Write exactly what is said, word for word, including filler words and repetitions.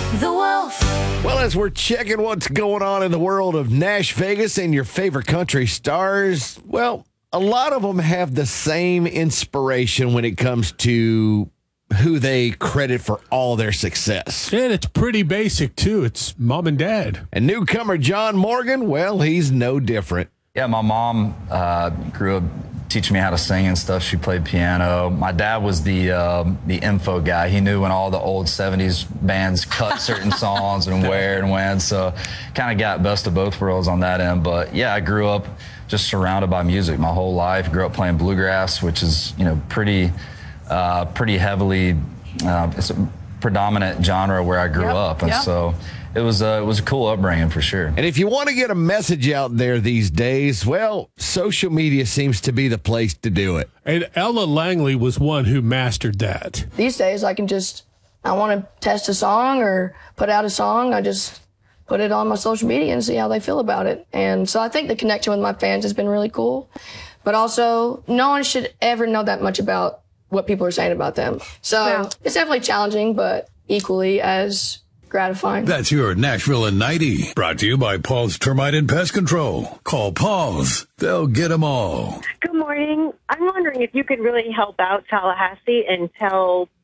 The Wolf. Well, as we're checking what's going on in the world of Nash Vegas and your favorite country stars, well, a lot of them have the same inspiration when it comes to who they credit for all their success. And it's pretty basic, too. It's mom and dad. And newcomer John Morgan, well, he's no different. Yeah, my mom uh, grew up teaching me how to sing and stuff. She played piano. My dad was the uh, the info guy. He knew when all the old seventies bands cut certain songs and where and when. So kind of got best of both worlds on that end. But yeah, I grew up just surrounded by music my whole life. Grew up playing bluegrass, which is, you know, pretty uh, pretty heavily, uh, it's a predominant genre where I grew yep, up. And yep. so it was, uh, it was a cool upbringing for sure. And if you want to get a message out there these days, well, social media seems to be the place to do it. And Ella Langley was one who mastered that. These days, I can just, I want to test a song or put out a song. I just put it on my social media and see how they feel about it. And so I think the connection with my fans has been really cool. But also, no one should ever know that much about what people are saying about them. So yeah. It's definitely challenging, but equally as gratifying. That's your Nashville in ninety. Brought to you by Paul's Termite and Pest Control. Call Paul's. They'll get them all. Good morning. I'm wondering if you could really help out Tallahassee and tell